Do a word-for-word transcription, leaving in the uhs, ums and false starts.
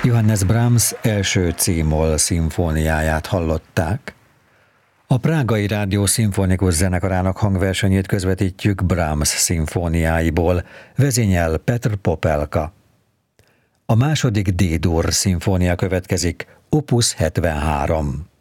Johannes Brahms első c-moll szimfóniáját hallották. A Prágai Rádió Szimfonikus Zenekarának hangversenyét közvetítjük Brahms szimfóniáiból, vezényel Petr Popelka. A második D-dur szimfónia következik, opus hetvenhárom.